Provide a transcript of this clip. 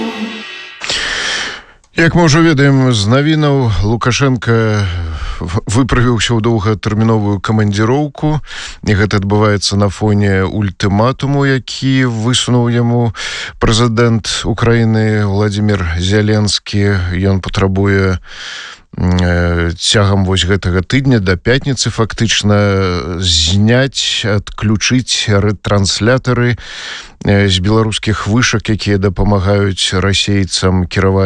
Як мы ўжо ведаем з навінаў, Лукашенко выправіўся ў доўгатэрміновую камандзіроўку, і гэта адбываецца на фоне ультыматуму, які высунуў яму прэзідэнт Украіны Владимир Зеленскі. Ён патрабуе цягам вось гэтага тыдня да пятніцы фактычна зняць, адключыць рэтрансляторы з беларускіх вышак, якія дапамагаюць расейцам кіраваць